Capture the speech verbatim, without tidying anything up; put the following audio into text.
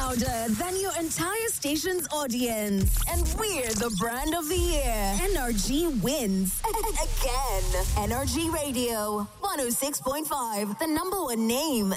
louder than your entire station's audience. And we're the brand of the year. N R G wins. Again. N R G Radio. one oh six point five. The number one name